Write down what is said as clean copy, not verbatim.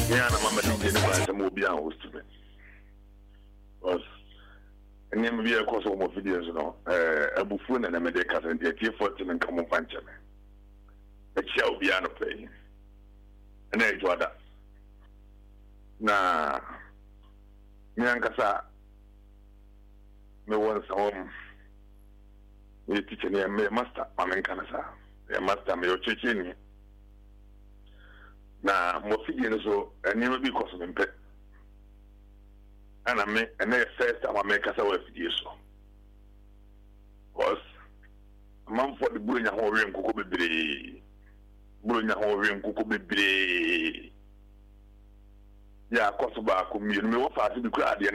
Yeah, I'm a DJ and some will be on host to me. Because and then we are cause of more videos, you know, a buffoon and a medical and the T14 and come on punch me. A shall be on a play. And I enjoy that. Nah, me and Kasa, me once home. We teach me a master, Maman Canasa, a master, me or teaching. Na mo figure so eni bi because me pet ana me and the first time I make us our figure so because man for the bunya ho we nkoko bebre ya koso ba ko mi me wo fa ti bi kura de